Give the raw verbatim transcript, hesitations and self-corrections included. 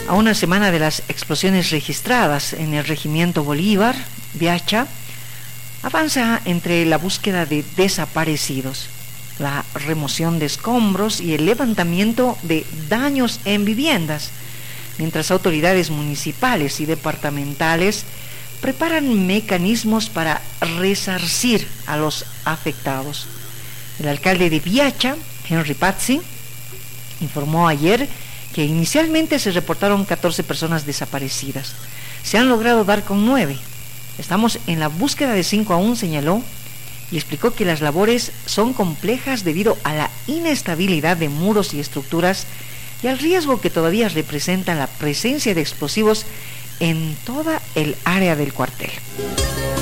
A una semana de las explosiones registradas en el regimiento Bolívar, Viacha avanza entre la búsqueda de desaparecidos, la remoción de escombros y el levantamiento de daños en viviendas, mientras autoridades municipales y departamentales preparan mecanismos para resarcir a los afectados. El alcalde de Viacha, Henry Pazzi, informó ayer que inicialmente se reportaron catorce personas desaparecidas. Se han logrado dar con nueve. Estamos en la búsqueda de cinco aún, señaló, y explicó que las labores son complejas debido a la inestabilidad de muros y estructuras y al riesgo que todavía representa la presencia de explosivos en toda el área del cuartel.